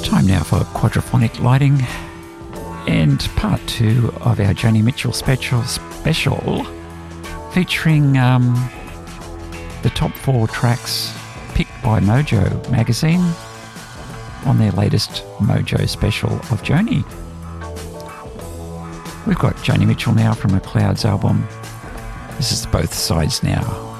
Time now for quadraphonic lighting and part 2 of our Joni Mitchell special featuring the top 4 tracks picked by Mojo magazine on their latest Mojo special of Joni. We've got Joni Mitchell now from a Clouds album. This is Both Sides Now.